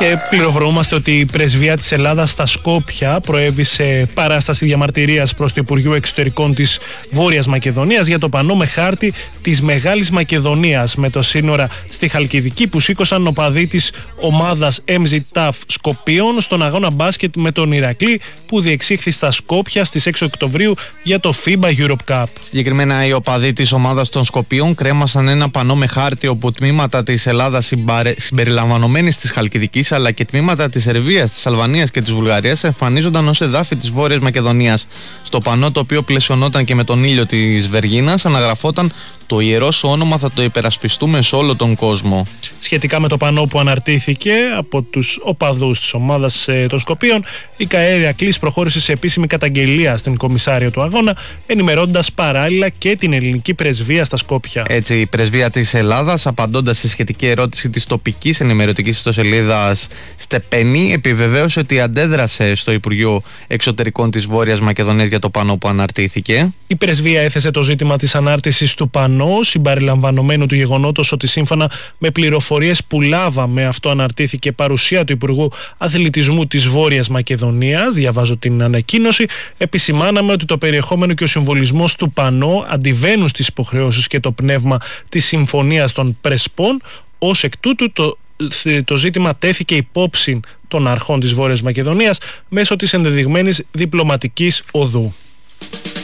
Και πληροφορούμαστε ότι η πρεσβεία της Ελλάδας στα Σκόπια προέβη σε παράσταση διαμαρτυρίας προς το Υπουργείο Εξωτερικών της Βόρειας Μακεδονίας για το πανό με χάρτη της Μεγάλης Μακεδονίας με το σύνορα στη Χαλκιδική που σήκωσαν οπαδοί της ομάδας MZTAF Σκοπίων στον αγώνα μπάσκετ με τον Ηρακλή που διεξήχθη στα Σκόπια στις 6 Οκτωβρίου για το FIBA Europe Cup. Συγκεκριμένα οι οπαδοί της ομάδας των Σκοπίων κρέμασαν ένα πανό με χάρτη όπου τμήματα της Ελλάδας συμπεριλαμβανομένης της Χαλκιδικής αλλά και τμήματα της Σερβίας, της Αλβανίας και της Βουλγαρίας εμφανίζονταν ως εδάφη της Βόρειας Μακεδονίας. Στο πανό, το οποίο πλαισιωνόταν και με τον ήλιο της Βεργίνας, αναγραφόταν «Το ιερό σου όνομα θα το υπερασπιστούμε σε όλο τον κόσμο». Σχετικά με το πανό που αναρτήθηκε από τους οπαδούς της ομάδας των Σκοπίων, η ΚΑΕ Ηρακλής προχώρησε σε επίσημη καταγγελία στην κομισάριο του αγώνα, ενημερώνοντας παράλληλα και την ελληνική πρεσβεία στα Σκόπια. Έτσι, η πρεσβεία της Ελλάδας, απαντώντας σε σχετική ερώτηση της τοπικής ενημερωτικής ιστοσελίδας Στεπένη, επιβεβαίωσε ότι αντέδρασε στο Υπουργείο Εξωτερικών της Βόρειας Μακεδονίας για το πανό που αναρτήθηκε. Η πρεσβεία έθεσε το ζήτημα της ανάρτησης του πανό, συμπεριλαμβανομένου του γεγονότος ότι σύμφωνα με πληροφορίες που λάβαμε, αυτό αναρτήθηκε παρουσία του Υπουργού Αθλητισμού της Βόρειας Μακεδονίας. Διαβάζω την ανακοίνωση. Επισημάναμε ότι το περιεχόμενο και ο συμβολισμός του πανό αντιβαίνουν στις υποχρεώσεις και το πνεύμα της Συμφωνίας των Πρεσπών. Ως εκ τούτου το ζήτημα τέθηκε υπόψη των αρχών της Βόρειας Μακεδονίας μέσω της ενδεδειγμένης διπλωματικής οδού.